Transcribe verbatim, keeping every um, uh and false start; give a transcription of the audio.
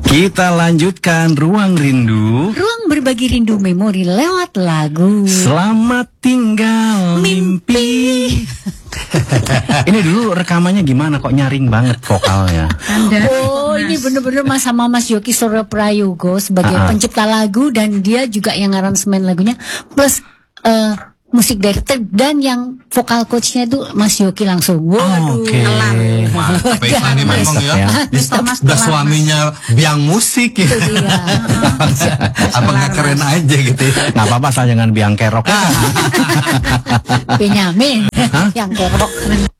Kita lanjutkan Ruang Rindu. Ruang berbagi rindu memori lewat lagu. Selamat tinggal mimpi. Ini dulu rekamannya gimana kok nyaring banget vokalnya? Anda, oh, ini bener-bener Mas sama Mas Yoki Soro Prayogo sebagai uh -uh. pencipta lagu dan dia juga yang aransemen lagunya plus uh, musik director dan yang vokal coachnya itu Mas Yoki langsung. Waduh, okay. kelar. Mantap ya, ini memang ya. Udah suaminya biang musik ya. Apa nggak keren aja gitu ya? Nggak apa-apa, asal jangan biang kerok. Benyamin yang kerok.